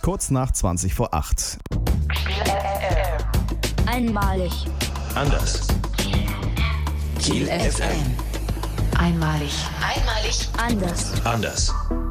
kurz nach 20 vor 8. Einmalig. Anders. Kiel FM. Einmalig. Einmalig. Anders. Anders.